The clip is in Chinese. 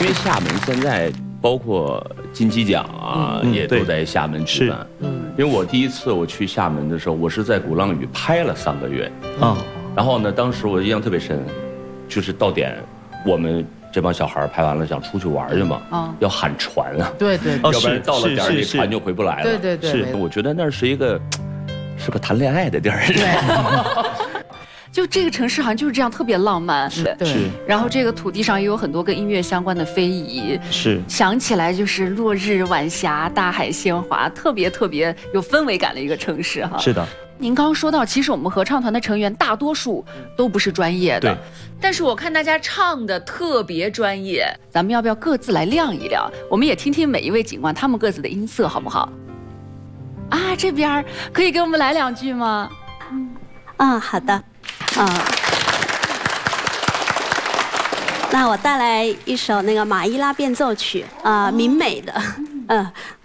因为厦门现在包括金鸡奖啊，也都在厦门举办。因为我第一次我去厦门的时候，我是在鼓浪屿拍了3个月。然后呢，当时我印象特别深，就是到点，我们这帮小孩拍完了想出去玩去嘛，要喊船啊， 对， 要不然到了点这船就回不来了。 对， 是，我觉得那是个谈恋爱的地儿。 就这个城市好像就是这样，特别浪漫。 对。 然后这个土地上也有很多跟音乐相关的非遗。 是。 想起来就是落日晚霞、大海鲜华，特别有氛围感的一个城市哈。 是的。 您刚刚说到，其实我们合唱团的成员大多数都不是专业的， 对。 但是我看大家唱的特别专业，咱们要不要各自来亮一亮？我们也听听每一位警官他们各自的音色，好不好？啊，这边可以给我们来2句吗？ 好的。那我带来一首那个马伊拉变奏曲，明美的，